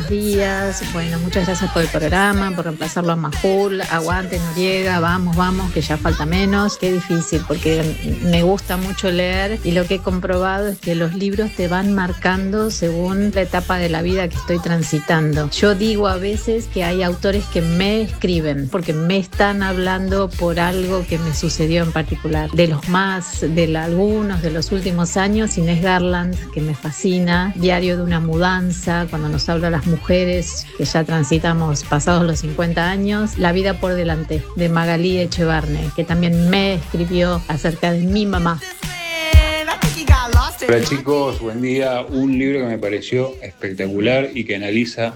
buenos días. Bueno, muchas gracias por el programa, por reemplazarlo a Majul. Aguante, Noriega, vamos, que ya falta menos. Qué difícil, porque me gusta mucho leer y lo que he comprobado es que los libros te van marcando según la etapa de la vida que estoy transitando. Yo digo a veces que hay autores que me escriben porque me están hablando por algo que me sucedió en particular. Algunos de los últimos años, Inés Garland, que me fascina, Diario de una mudanza, cuando nos habla a las mujeres que ya transitamos pasados los 50 años, La vida por delante, de Magalí Echevarne, que también me escribió acerca de mi mamá. Hola chicos, buen día. Un libro que me pareció espectacular y que analiza